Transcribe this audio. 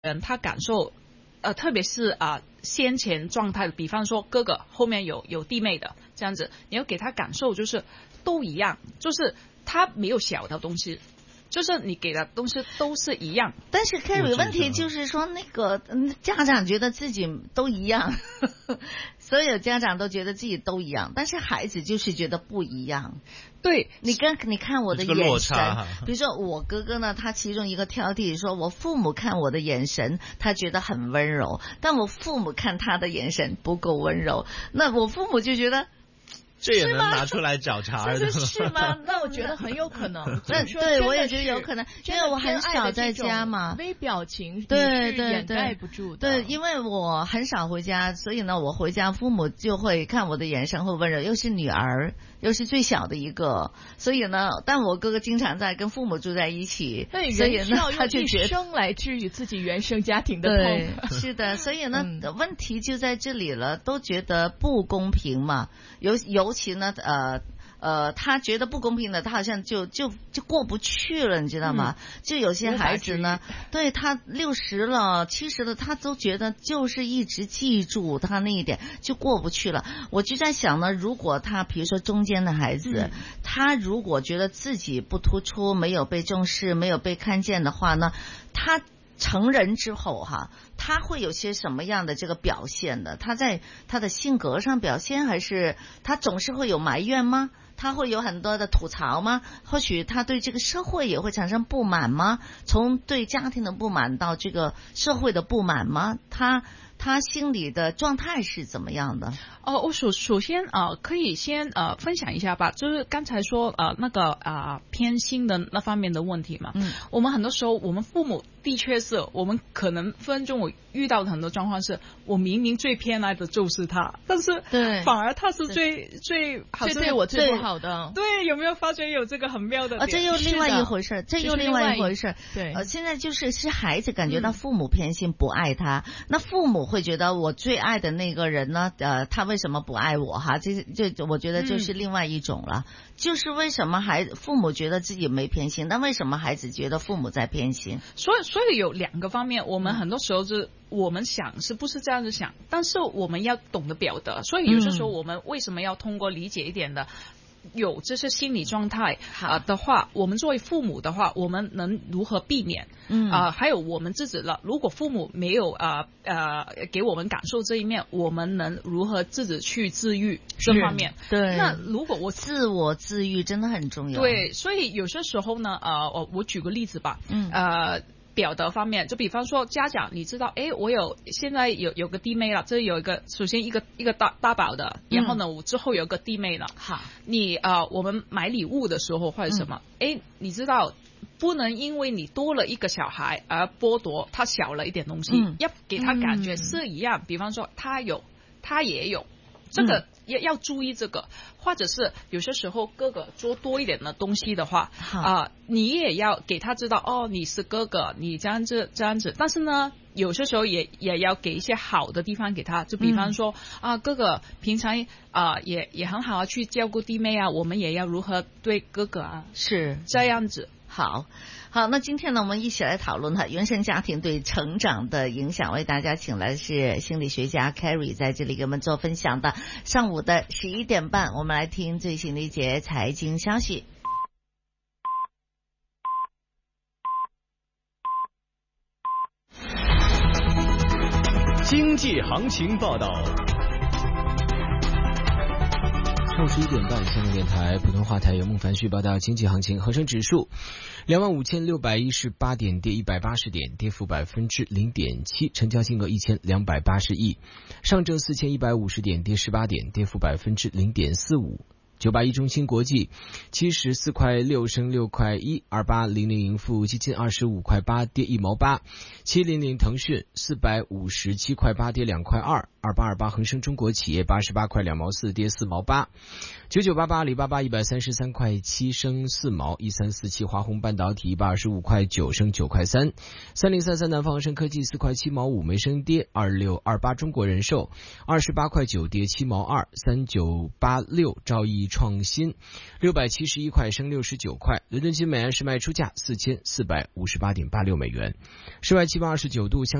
人他感受，特别是先前状态的，比方说哥哥后面有弟妹的这样子，你要给他感受就是都一样，就是他没有小的东西。就是你给的东西都是一样， 但是 Carrie 问题就是说那个家长觉得自己都一样，所有家长都觉得自己都一样，但是孩子就是觉得不一样。 对， 你看我的眼神，比如说我哥哥呢，他其中一个挑剔说，我父母看我的眼神，他觉得很温柔，但我父母看他的眼神不够温柔，那我父母就觉得。 这也能拿出来找茬的是吗？ 那我觉得很有可能。 对，我也觉得有可能，因为我很少在家嘛， 微表情对掩盖不住的。 对，因为我很少回家，所以呢，我回家父母就会看我的眼神会温柔，又是女儿，又是最小的一个，所以呢，但我哥哥经常在跟父母住在一起，所以呢，他就觉得一生来治愈自己原生家庭的痛。 对，是的，所以呢，问题就在这里了，都觉得不公平嘛，尤其呢，他觉得不公平的，他好像就过不去了，你知道吗？就有些孩子呢，对他60了、70了，他都觉得就是一直记住他那一点，就过不去了。我就在想呢，如果他比如说中间的孩子，他如果觉得自己不突出、没有被重视、没有被看见的话呢，他成人之后他会有些什么样的这个表现的？他在他的性格上表现，还是他总是会有埋怨吗？他会有很多的吐槽吗？或许他对这个社会也会产生不满吗？从对家庭的不满到这个社会的不满吗？他心里的状态是怎么样的？ 我首先可以先分享一下吧，就是刚才说那个偏心的那方面的问题嘛。我们很多时候我们父母的确是我们可能分分钟我遇到的很多状况是，我明明最偏爱的就是他，但是反而他是最对我最不好的。 对，有没有发觉有这个很妙的点？ 这又另外一回事，这又另外一回事。 对， 现在是孩子感觉到父母偏心不爱他，那父母会觉得我最爱的那个人呢，他为什么不爱我这我觉得就是另外一种了。就是为什么父母觉得自己没偏心，但为什么孩子觉得父母在偏心？ 所以有2个方面，我们很多时候是我们想是不是这样子想，但是我们要懂得表达。所以有些时候我们为什么要通过理解一点的有这些心理状态的话，我们作为父母的话，我们能如何避免？还有我们自己了，如果父母没有给我们感受这一面，我们能如何自己去治愈这方面？ 对， 那如果自我治愈真的很重要。 对，所以有些时候呢，我举个例子吧，表达方面，就比方说家长，你知道，我现在有个弟妹了，这有首先一个大宝的，然后呢，我之后有个弟妹了。 好， 你我们买礼物的时候或者什么，你知道，不能因为你多了一个小孩而剥夺他小了一点东西，要给他感觉是一样。比方说他有，他也有。这个要注意这个，或者是有些时候哥哥做多一点的东西的话，你也要给他知道你是哥哥，你这样子。但是呢，有些时候也要给一些好的地方给他，就比方说哥哥平常也很好去照顾弟妹我们也要如何对哥哥是这样子。 好，那今天呢，我们一起来讨论原生家庭对成长的影响。为大家请来的是心理学家 Carrie， 在这里给我们做分享的。上午的11点半，我们来听最新的一节财经消息。 经济行情报道。 上午11点半，香港电台普通话台由孟凡旭报道经济行情。恒生指数25,618点，跌180点，跌幅0.7%，成交金额1280亿。上证4150点，跌18点，跌幅0.45%。981中芯国际74块6升6块1 ，2800盈富基金25块8，跌1毛8。700腾讯457块8，跌2块2。2828恒生中国企业88块2毛4，跌4毛8。9988阿里巴巴133块7升4毛。1347华虹半导体125块9升9块3。3033南方恒生科技4块7毛5没升跌。2628中国人寿28块9跌7毛2。3986兆易创新，671块升69块。伦敦金每安士卖出价4458.86美元。室外气温29度。